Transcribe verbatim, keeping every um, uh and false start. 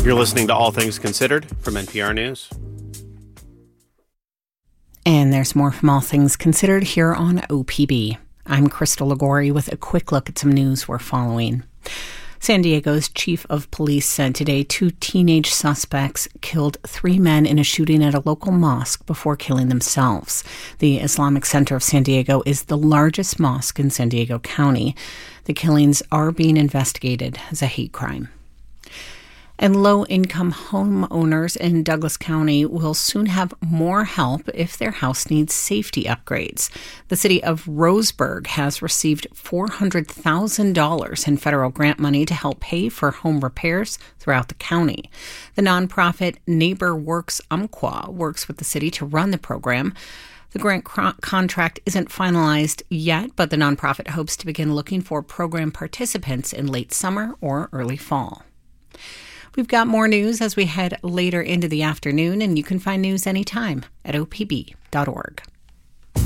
You're listening to All Things Considered from N P R News. And there's more from All Things Considered here on O P B. I'm Crystal Ligori with a quick look at some news we're following. San Diego's chief of police said today two teenage suspects killed three men in a shooting at a local mosque before killing themselves. The Islamic Center of San Diego is the largest mosque in San Diego County. The killings are being investigated as a hate crime. And low-income homeowners in Douglas County will soon have more help if their house needs safety upgrades. The city of Roseburg has received four hundred thousand dollars in federal grant money to help pay for home repairs throughout the county. The nonprofit Neighbor Works Umpqua works with the city to run the program. The grant cr- contract isn't finalized yet, but the nonprofit hopes to begin looking for program participants in late summer or early fall. We've got more news as we head later into the afternoon, and you can find news anytime at O P B dot org.